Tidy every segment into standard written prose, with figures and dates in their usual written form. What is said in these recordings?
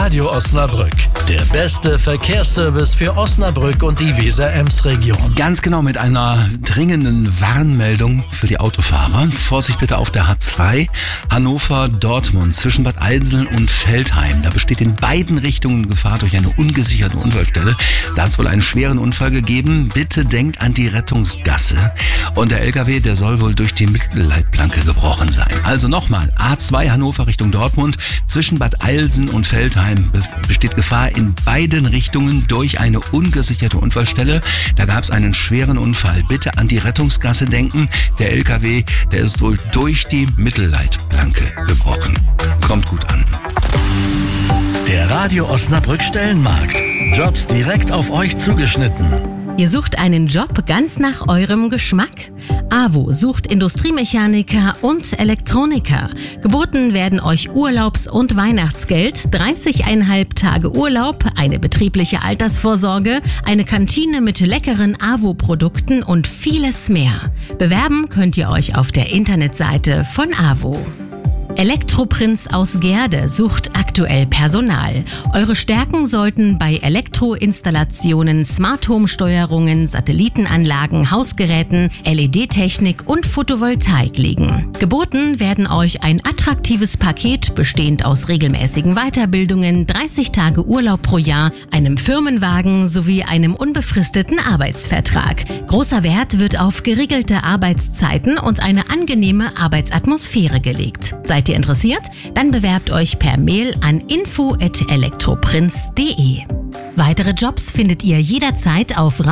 Radio Osnabrück, der beste Verkehrsservice für Osnabrück und die Weser-Ems-Region. Ganz genau, mit einer dringenden Warnmeldung für die Autofahrer. Vorsicht bitte auf der H2 Hannover-Dortmund zwischen Bad Eilsen und Veltheim. Da besteht in beiden Richtungen Gefahr durch eine ungesicherte Unfallstelle. Da hat es wohl einen schweren Unfall gegeben. Bitte denkt an die Rettungsgasse. Und der LKW, der soll wohl durch die Mittelleitplanke gebrochen sein. Also nochmal, A2 Hannover Richtung Dortmund zwischen Bad Eilsen und Veltheim besteht Gefahr in beiden Richtungen durch eine ungesicherte Unfallstelle. Da gab es einen schweren Unfall. Bitte an die Rettungsgasse denken. Der LKW, der ist wohl durch die Mittelleitplanke gebrochen. Kommt gut an. Der Radio Osnabrück Stellenmarkt. Jobs direkt auf euch zugeschnitten. Ihr sucht einen Job ganz nach eurem Geschmack? AWO sucht Industriemechaniker und Elektroniker. Geboten werden euch Urlaubs- und Weihnachtsgeld, 30,5 Tage Urlaub, eine betriebliche Altersvorsorge, eine Kantine mit leckeren AWO-Produkten und vieles mehr. Bewerben könnt ihr euch auf der Internetseite von AWO. Elektroprinz aus Gerde sucht aktuell Personal. Eure Stärken sollten bei Elektroinstallationen, Smart-Home-Steuerungen, Satellitenanlagen, Hausgeräten, LED-Technik und Photovoltaik liegen. Geboten werden euch ein attraktives Paket bestehend aus regelmäßigen Weiterbildungen, 30 Tage Urlaub pro Jahr, einem Firmenwagen sowie einem unbefristeten Arbeitsvertrag. Großer Wert wird auf geregelte Arbeitszeiten und eine angenehme Arbeitsatmosphäre gelegt. Seid ihr interessiert? Dann bewerbt euch per Mail an info@elektroprinz.de. Weitere Jobs findet ihr jederzeit auf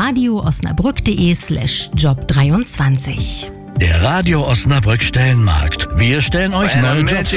radioosnabrück.de/job23. Der Radio Osnabrück Stellenmarkt. Wir stellen euch neue Jobs